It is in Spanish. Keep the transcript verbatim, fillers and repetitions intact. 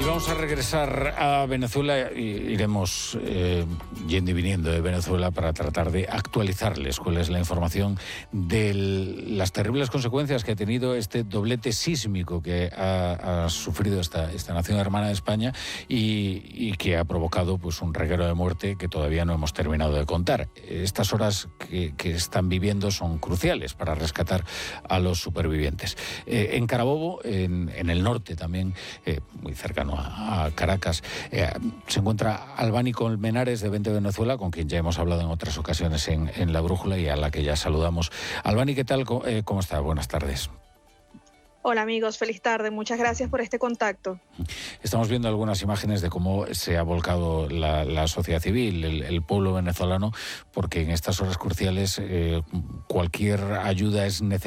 Y vamos a regresar a Venezuela. Iremos eh, yendo y viniendo de Venezuela para tratar de actualizarles cuál es la información de las terribles consecuencias que ha tenido este doblete sísmico que ha, ha sufrido esta, esta nación hermana de España y, y que ha provocado pues un reguero de muerte que todavía no hemos terminado de contar. Estas horas que, que están viviendo son cruciales para rescatar a los supervivientes. Eh, en Carabobo, en, en el norte también, eh, muy cercano a Caracas, eh, se encuentra Albany Colmenares de Vente Venezuela, con quien ya hemos hablado en otras ocasiones en, en La Brújula y a la que ya saludamos. Albany, ¿qué tal? ¿Cómo, eh, cómo está? Buenas tardes. Hola amigos, feliz tarde. Muchas gracias por este contacto. Estamos viendo algunas imágenes de cómo se ha volcado la, la sociedad civil, el, el pueblo venezolano, porque en estas horas cruciales eh, cualquier ayuda es necesaria.